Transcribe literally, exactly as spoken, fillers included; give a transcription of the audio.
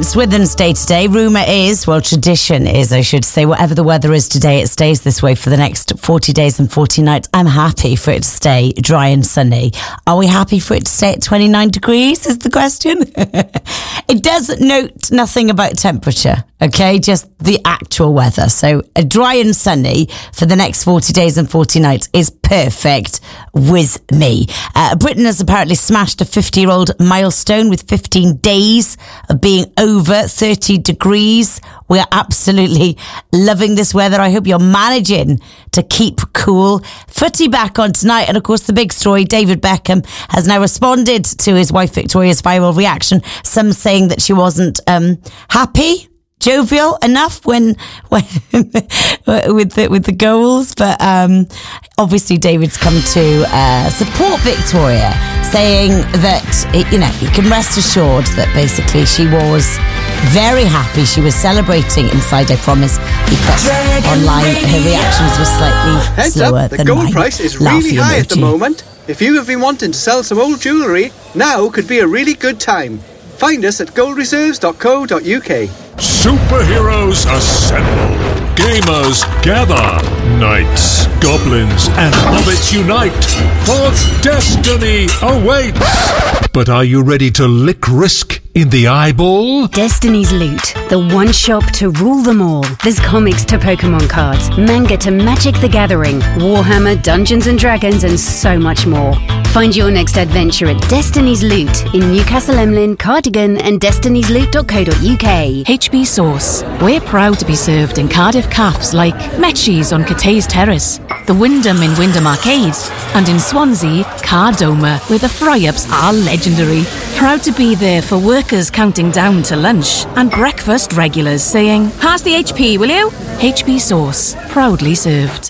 Swithin's Day today. Rumour is, well, tradition is, I should say, whatever the weather is today, it stays this way for the next forty days and forty nights. I'm happy for it to stay dry and sunny. Are we happy for it to stay at twenty-nine degrees is the question? It does note nothing about temperature, okay? Just the actual weather. So a dry and sunny for the next forty days and forty nights is perfect with me. Uh, Britain has apparently smashed a fifty-year-old milestone with fifteen days of being over thirty degrees. We are absolutely loving this weather. I hope you're managing to keep cool. Footy back on tonight. And of course, the big story, David Beckham has now responded to his wife Victoria's viral reaction. Some saying that she wasn't um, happy, jovial enough when, when with the with the goals, but um, obviously David's come to uh, support Victoria, saying that, you know, you can rest assured that basically she was very happy. She was celebrating inside, I promise. He put online her reactions were slightly Heads slower up, the than gold mine. price is Laugh really high at the emoji. moment. If you have been wanting to sell some old jewellery, now could be a really good time. Find us at gold reserves dot co dot uk. Superheroes assemble. Gamers gather. Knights, goblins, and hobbits unite. For destiny awaits. But are you ready to lick risk in the eyeball? Destiny's Loot, the one shop to rule them all. There's comics to Pokemon cards, manga to Magic the Gathering, Warhammer, Dungeons and Dragons, and so much more. Find your next adventure at Destiny's Loot in Newcastle Emlyn, Cardigan, and destinies loot dot co dot uk. H B Sauce. We're proud to be served in Cardiff cafes like Metchie's on Cathays Terrace, the Wyndham in Wyndham Arcade, and in Swansea, Cardoma, where the fry-ups are legendary. Proud to be there for workers counting down to lunch and breakfast regulars saying, "Pass the H P, will you?" H B Sauce. Proudly served.